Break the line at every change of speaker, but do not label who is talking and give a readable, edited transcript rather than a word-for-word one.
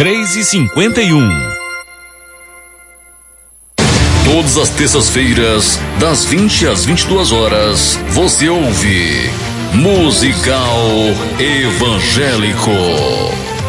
3h51.
Todas as terças-feiras, das 20 às 22 horas, você ouve Musical Evangélico.